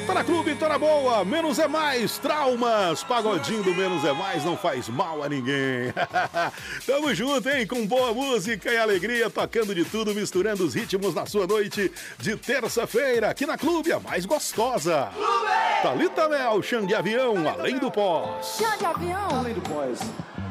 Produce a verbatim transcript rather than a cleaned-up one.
Tá na Clube, tá na boa, menos é mais, traumas, pagodinho do menos é mais não faz mal a ninguém. Tamo junto, hein, com boa música e alegria, tocando de tudo, misturando os ritmos na sua noite de terça-feira, aqui na Clube, a mais gostosa. Clube! Thalita Mel, Xande Avião, Além do Pós. Xande Avião. Além do Pós.